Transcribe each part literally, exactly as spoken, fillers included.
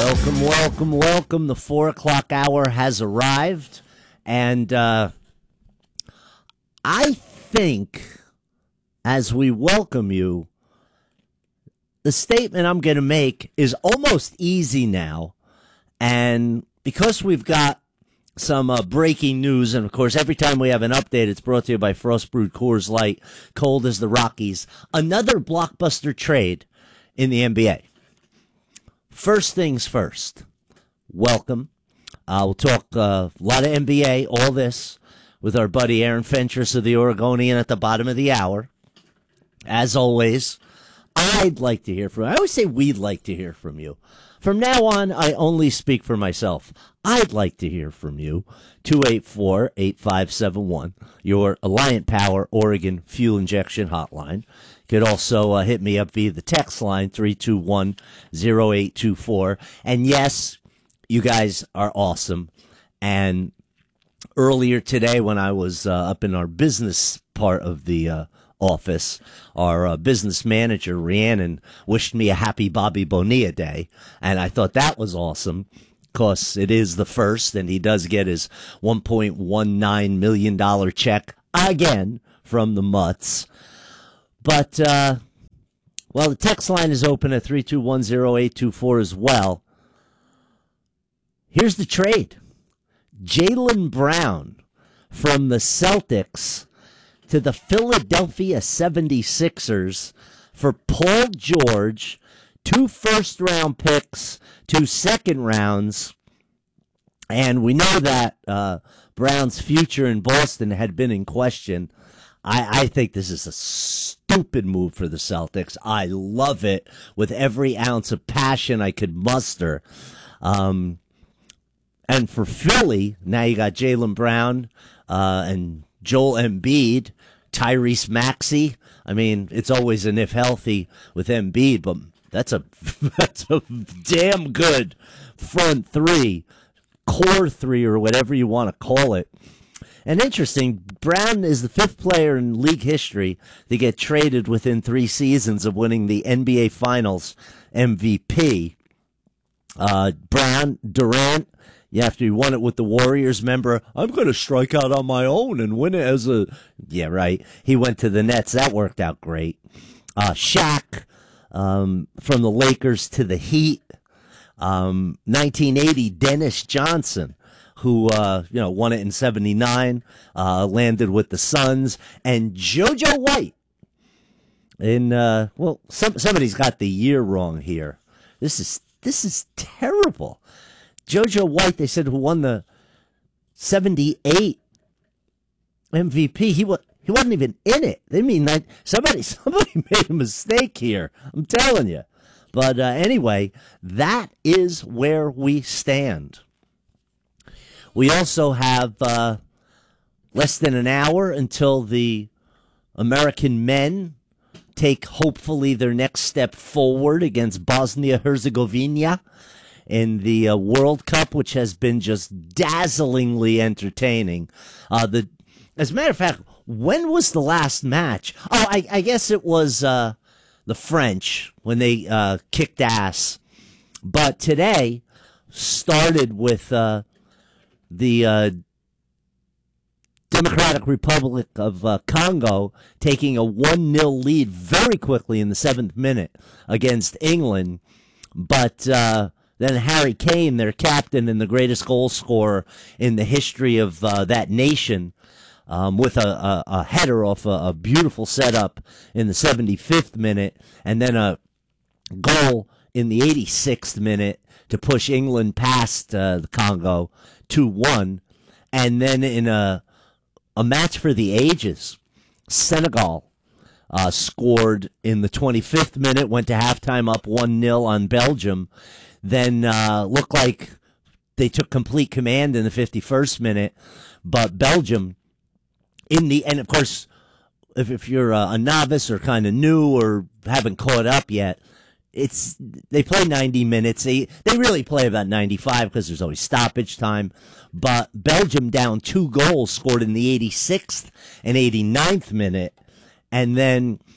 Welcome, welcome, welcome. The four o'clock hour has arrived. And uh, I think as we welcome you, the statement I'm going to make is almost easy now. And because we've got some uh, breaking news, and of course, every time we have an update, it's brought to you by Frost Brewed Coors Light, cold as the Rockies. Another blockbuster trade in the N B A. First things first, welcome. Uh, we'll talk uh, a lot of N B A, all this, with our buddy Aaron Fentress of the Oregonian at the bottom of the hour. As always, I'd like to hear from you. I always say we'd like to hear from you. From now on, I only speak for myself. I'd like to hear from you. two eight four, eight five seven one, your Alliant Power Oregon Fuel Injection Hotline. You could also uh, hit me up via the text line, three two one, zero eight two four. And yes, you guys are awesome. And earlier today when I was uh, up in our business part of the uh, office, our uh, business manager, Rhiannon, wished me a happy Bobby Bonilla day. And I thought that was awesome because it is the first, and he does get his one point one nine million dollars check again from the Mutts. But, uh, well, the text line is open at three two one, zero eight two four as well. Here's the trade. Jaylen Brown from the Celtics to the Philadelphia seventy-sixers for Paul George, two first-round picks, two second rounds. And we know that uh, Brown's future in Boston had been in question. I, I think this is a stupid move for the Celtics. I love it with every ounce of passion I could muster. Um, and for Philly, now you got Jaylen Brown uh, and Joel Embiid, Tyrese Maxey. I mean, it's always an if healthy with Embiid, but that's a that's a damn good front three, core three, or whatever you want to call it. And interesting, Brown is the fifth player in league history to get traded within three seasons of winning the N B A Finals M V P. Uh, Brown, Durant, yeah, after he won it with the Warriors, remember, I'm going to strike out on my own and win it as a... Yeah, right. He went to the Nets. That worked out great. Uh, Shaq, um, from the Lakers to the Heat. Um, nineteen eighty, Dennis Johnson, who, uh, you know, won it in seventy-nine, uh, landed with the Suns. And JoJo White in, uh, well, some, somebody's got the year wrong here. This is, this is terrible. JoJo White, they said, who won the seventy-eight M V P. He was, he wasn't even in it. They mean that somebody, somebody made a mistake here. I'm telling you. But uh, anyway, that is where we stand. We also have uh, less than an hour until the American men take, hopefully, their next step forward against Bosnia-Herzegovina in the uh, World Cup, which has been just dazzlingly entertaining. Uh, the, as a matter of fact, when was the last match? Oh, I, I guess it was uh, the French when they uh, kicked ass. But today started with uh, the uh, Democratic Republic of uh, Congo taking a one nil lead very quickly in the seventh minute against England. But uh, then Harry Kane, their captain and the greatest goal scorer in the history of uh, that nation, um, with a, a, a header off a, a beautiful setup in the seventy-fifth minute, and then a goal in the eighty-sixth minute to push England past uh, the Congo two one. And then in a, a match for the ages, Senegal uh, scored in the twenty-fifth minute, went to halftime up one nil on Belgium. Then uh, looked like they took complete command in the fifty-first minute, but Belgium in the end, of course, if, if you're a, a novice or kind of new or haven't caught up yet, it's they play ninety minutes. They they really play about ninety-five because there's always stoppage time. But Belgium down two goals, scored in the eighty-sixth and eighty-ninth minute, and then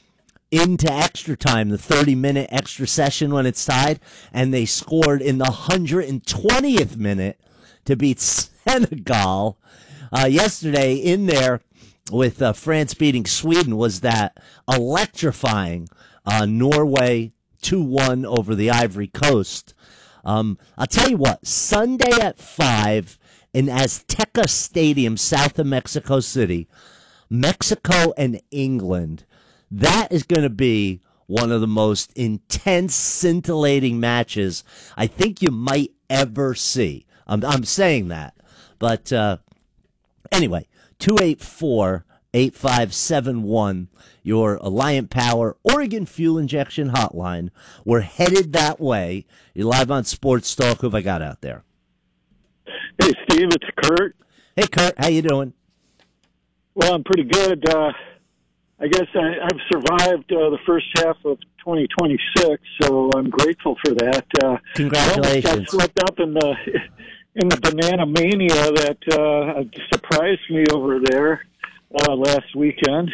into extra time, the thirty-minute extra session when it's tied, and they scored in the one hundred twentieth minute to beat Senegal. Uh, yesterday, in there with uh, France beating Sweden, was that electrifying uh, Norway two one over the Ivory Coast. Um, I'll tell you what, Sunday at five in Azteca Stadium, south of Mexico City, Mexico and England. That is going to be one of the most intense, scintillating matches I think you might ever see. I'm, I'm saying that. But uh, anyway, two eight four, eight five seven one, your Alliant Power Oregon Fuel Injection Hotline. We're headed that way. You're live on Sports Talk. Who have I got out there? Hey, Steve, it's Kurt. Hey, Kurt. How you doing? Well, I'm pretty good. Uh, I guess I, I've survived uh, the first half of twenty twenty-six, so I'm grateful for that. Uh, Congratulations. I got swept up in the in the banana mania that uh, surprised me over there uh, last weekend.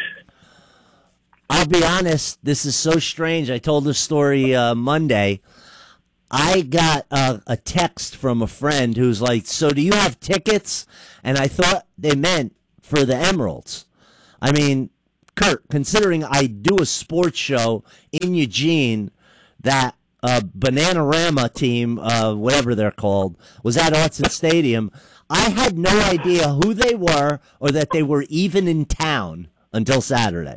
I'll be honest, this is so strange. I told this story uh, Monday. I got a, a text from a friend who's like, so do you have tickets? And I thought they meant for the Emeralds. I mean, Kurt, considering I do a sports show in Eugene, that uh, Bananarama team, uh, whatever they're called, was at Autzen Stadium, I had no idea who they were or that they were even in town until Saturday.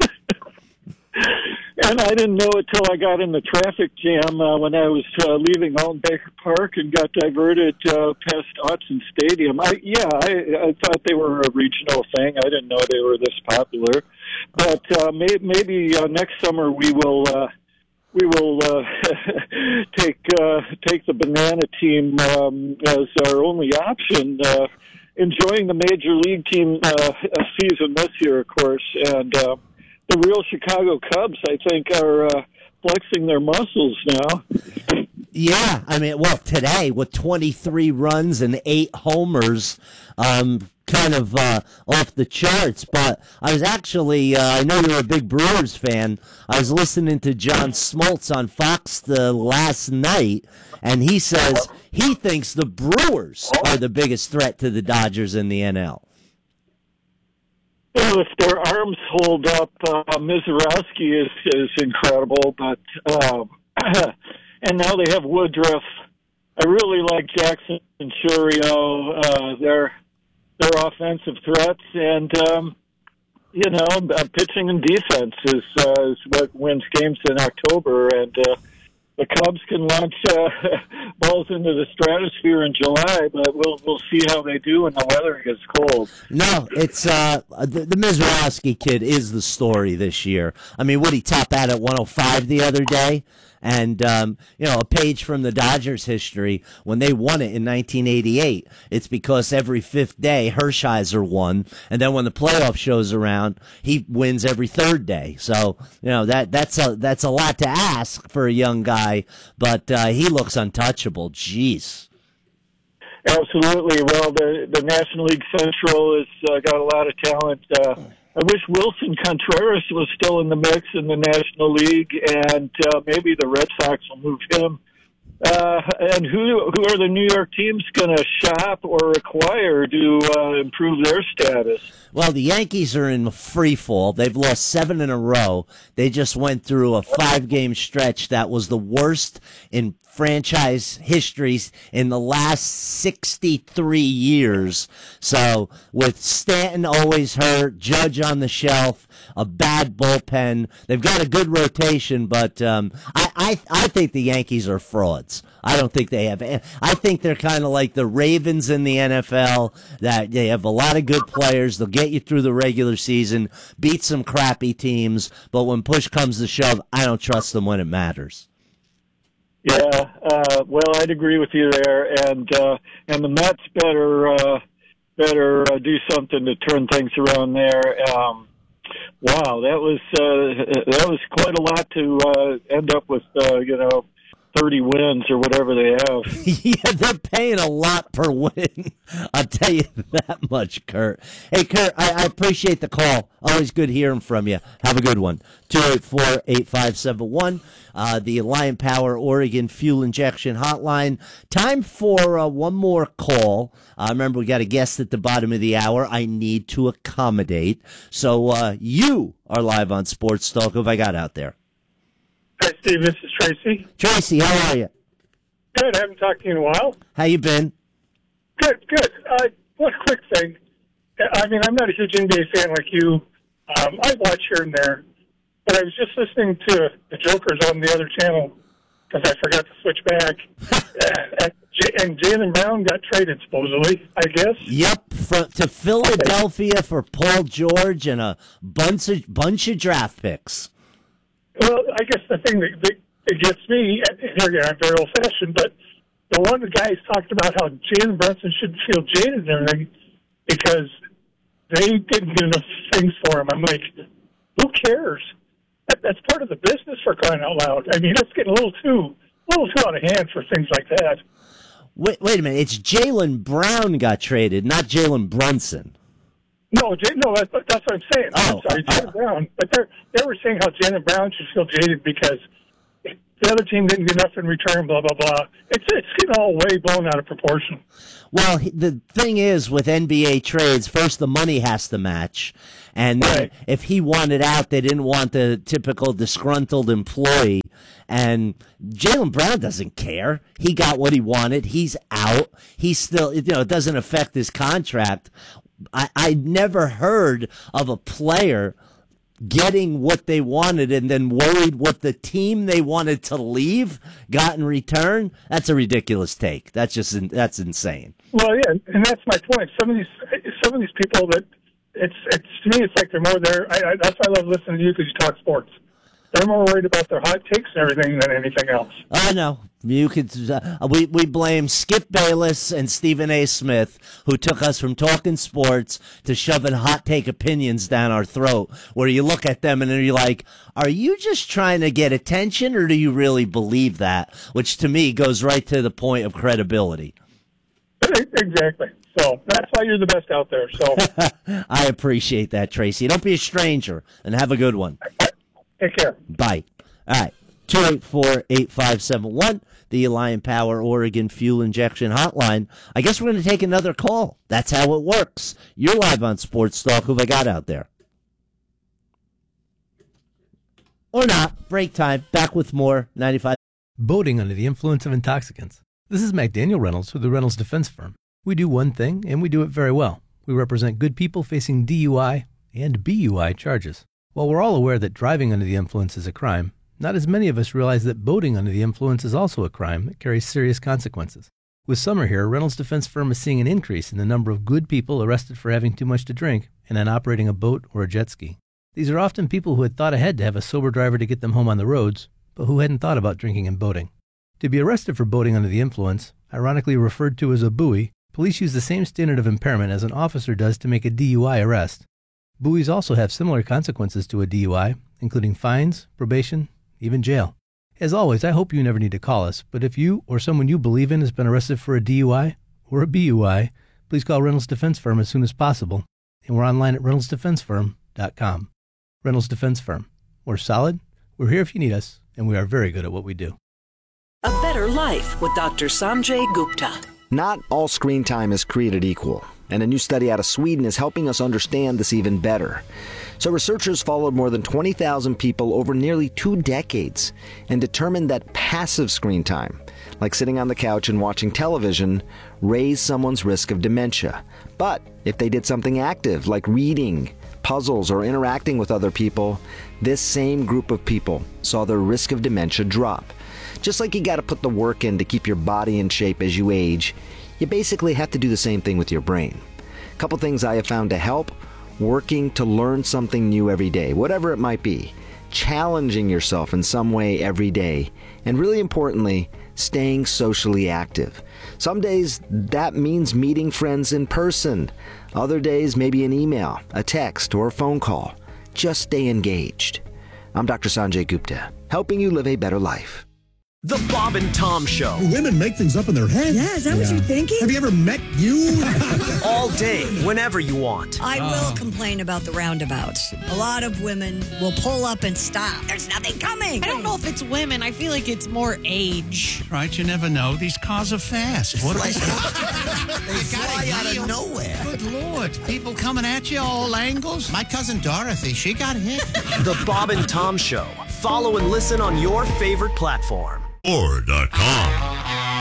And I didn't know it till I got in the traffic jam uh, when I was uh, leaving Alton Baker Park and got diverted uh, past Autzen Stadium. I, yeah, I, I thought they were a regional thing. I didn't know they were this popular. But uh, may, maybe uh, next summer we will uh, we will uh, take uh, take the banana team um, as our only option. Uh, enjoying the major league team uh, season this year, of course, and. Uh, The real Chicago Cubs, I think, are uh, flexing their muscles now. Yeah, I mean, well, today with twenty-three runs and eight homers, um, kind of uh, off the charts. But I was actually, uh, I know you're a big Brewers fan. I was listening to John Smoltz on Fox the last night, and he says he thinks the Brewers are the biggest threat to the Dodgers in the N L. Well, if their arms hold up, uh, Mizorowski is, is incredible, but uh, and now they have Woodruff. I really like Jackson and Churio. Uh, they're they're offensive threats, and um, you know, uh, pitching and defense is uh, is what wins games in October, and uh, the Cubs can launch uh, balls into the stratosphere in July, but we'll we'll see how they do when the weather gets cold. No, it's uh, the, the Mizorowski kid is the story this year. I mean, what he top out at one oh five the other day? And, um, you know, a page from the Dodgers history, when they won it in nineteen eighty-eight, it's because every fifth day Hershiser won. And then when the playoff shows around, he wins every third day. So, you know, that that's a, that's a lot to ask for a young guy, but uh, he looks untouchable. Jeez. Absolutely. Well, the, the National League Central has uh, got a lot of talent. Uh, I wish Wilson Contreras was still in the mix in the National League, and uh, maybe the Red Sox will move him. Uh, and who who are the New York teams going to shop or acquire to uh, improve their status? Well, the Yankees are in free fall. They've lost seven in a row. They just went through a five-game stretch that was the worst in franchise histories in the last sixty-three years. So with Stanton always hurt, Judge on the shelf, a bad bullpen, they've got a good rotation, but um, I, I I think the Yankees are frauds. I don't think they have. I think they're kind of like the Ravens in the N F L, that they have a lot of good players. They'll get you through the regular season, beat some crappy teams, but when push comes to shove, I don't trust them when it matters. Yeah, uh, well, I'd agree with you there, and uh, and the Mets better uh, better uh, do something to turn things around there. Um, wow, that was uh, that was quite a lot to uh, end up with, uh, you know, thirty wins or whatever they have. Yeah, they're paying a lot per win. I'll tell you that much, Kurt. Hey, Kurt, I, I appreciate the call. Always good hearing from you. Have a good one. two eight four, eight five seven one, uh, the Lion Power Oregon Fuel Injection Hotline. Time for uh, one more call. Uh, remember, we got a guest at the bottom of the hour. I need to accommodate. So uh, you are live on Sports Talk. Who have I got out there? Hi, Steve. This is Tracy. Tracy, how are you? Good. I haven't talked to you in a while. How you been? Good, good. Uh, one quick thing. I mean, I'm not a huge N B A fan like you. Um, I watch here and there, but I was just listening to the Jokers on the other channel because I forgot to switch back. uh, and Jaylen Brown got traded, supposedly, I guess. Yep, from, to Philadelphia for Paul George and a bunch of, bunch of draft picks. Well, I guess the thing that, that, that gets me, and here again, I'm very old-fashioned, but the one of the guys talked about how Jalen Brunson should feel jaded and everything because they didn't get enough things for him. I'm like, who cares? That, that's part of the business, for crying out loud. I mean, that's getting a little too, a little too out of hand for things like that. Wait, wait a minute. It's Jaylen Brown got traded, not Jalen Brunson. No, J- no, that's, that's what I'm saying. Oh, I'm sorry, Jaylen uh, Brown. But they they were saying how Jaylen Brown should feel jaded because the other team didn't get enough in return, blah, blah, blah. It's, it's getting all way blown out of proportion. Well, the thing is with N B A trades, first the money has to match. And right. if he wanted out, they didn't want the typical disgruntled employee. And Jaylen Brown doesn't care. He got what he wanted. He's out. He's still, you know, it doesn't affect his contract. I, I never heard of a player getting what they wanted and then worried what the team they wanted to leave got in return. That's a ridiculous take. That's just, that's insane. Well, yeah, and that's my point. Some of these, some of these people that it's, it's to me, it's like they're more there. I, I, that's why I love listening to you because you talk sports. They're more worried about their hot takes and everything than anything else. I know. You could. Uh, we we blame Skip Bayless and Stephen A. Smith, who took us from talking sports to shoving hot take opinions down our throat. Where you look at them and then you're like, "Are you just trying to get attention, or do you really believe that?" Which to me goes right to the point of credibility. Exactly. So that's why you're the best out there. So I appreciate that, Tracy. Don't be a stranger, and have a good one. Take care. Bye. All right. two eight four, eight five seven one, the Lion Power Oregon Fuel Injection Hotline. I guess we're going to take another call. That's how it works. You're live on Sports Talk. Who have I got out there? Or not. Break time. Back with more ninety-five. Boating under the influence of intoxicants. This is McDaniel Reynolds with the Reynolds Defense Firm. We do one thing, and we do it very well. We represent good people facing D U I and B U I charges. While we're all aware that driving under the influence is a crime, not as many of us realize that boating under the influence is also a crime that carries serious consequences. With summer here, Reynolds Defense Firm is seeing an increase in the number of good people arrested for having too much to drink and then operating a boat or a jet ski. These are often people who had thought ahead to have a sober driver to get them home on the roads, but who hadn't thought about drinking and boating. To be arrested for boating under the influence, ironically referred to as a buoy, police use the same standard of impairment as an officer does to make a D U I arrest. Buoys also have similar consequences to a D U I, including fines, probation, even jail. As always, I hope you never need to call us, but if you or someone you believe in has been arrested for a D U I or a B U I, please call Reynolds Defense Firm as soon as possible, and we're online at reynolds defense firm dot com. Reynolds Defense Firm. We're solid, we're here if you need us, and we are very good at what we do. A better life with Doctor Sanjay Gupta. Not all screen time is created equal, and a new study out of Sweden is helping us understand this even better. So researchers followed more than twenty thousand people over nearly two decades and determined that passive screen time, like sitting on the couch and watching television, raised someone's risk of dementia. But if they did something active, like reading, puzzles, or interacting with other people, this same group of people saw their risk of dementia drop. Just like you got to put the work in to keep your body in shape as you age, you basically have to do the same thing with your brain. A couple things I have found to help: working to learn something new every day, whatever it might be, challenging yourself in some way every day, and really importantly, staying socially active. Some days that means meeting friends in person. Other days maybe an email, a text, or a phone call. Just stay engaged. I'm Doctor Sanjay Gupta, helping you live a better life. The Bob and Tom Show. Women make things up in their head. Yeah, is that yeah. what you're thinking? Have you ever met you? All day, whenever you want. I oh. will complain about the roundabouts. A lot of women will pull up and stop. There's nothing coming. I don't know if it's women. I feel like it's more age. Right, you never know. These cars are fast. What like, they fly out of nowhere. Good Lord. People coming at you all angles. My cousin Dorothy, she got hit. The Bob and Tom Show. Follow and listen on your favorite platform. or dot com.